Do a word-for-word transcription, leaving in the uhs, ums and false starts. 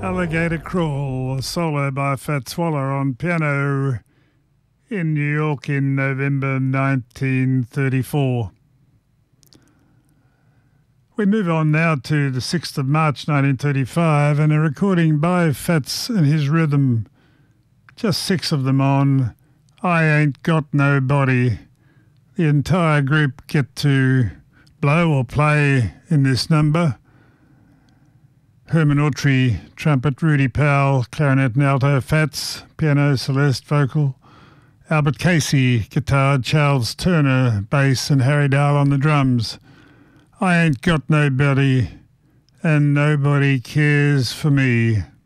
Alligator Crawl, a solo by Fats Waller on piano in New York in November nineteen thirty-four. We move on now to the sixth of March nineteen thirty-five and a recording by Fats and his rhythm, just six of them on I Ain't Got Nobody. The entire group get to blow or play in this number. Herman Autry, trumpet, Rudy Powell, clarinet and alto, Fats, piano, Celeste, vocal, Albert Casey, guitar, Charles Turner, bass, and Harry Dahl on the drums. I Ain't Got Nobody, and Nobody Cares for Me.